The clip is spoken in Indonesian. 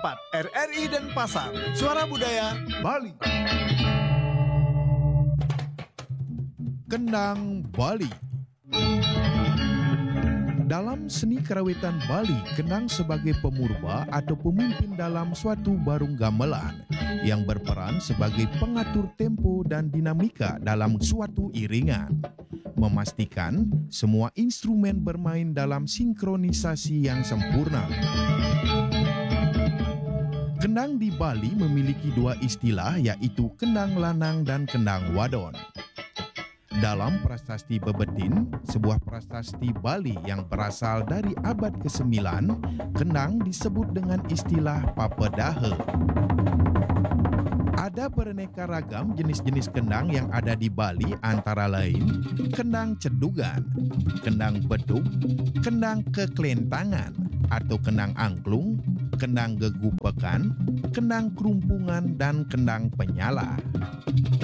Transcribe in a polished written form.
RRI Denpasar, Suara Budaya Bali. Kendang Bali. Dalam seni kerawitan Bali, kendang sebagai pemurba atau pemimpin dalam suatu barung gamelan yang berperan sebagai pengatur tempo dan dinamika dalam suatu iringan, memastikan semua instrumen bermain dalam sinkronisasi yang sempurna. Kendang di Bali memiliki dua istilah, yaitu kendang lanang dan kendang wadon. Dalam prasasti Bebetin, sebuah prasasti Bali yang berasal dari abad ke-9, kendang disebut dengan istilah papedahe. Ada beraneka ragam jenis-jenis kendang yang ada di Bali, antara lain kendang cedugan, kendang beduk, kendang keklentangan atau kendang angklung, kendang gegupekan, kendang kerumpungan, dan kendang penyala.